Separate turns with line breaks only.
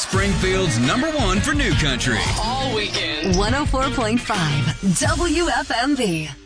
Springfield's #1 for new country.
All weekend.
104.5 WFMV.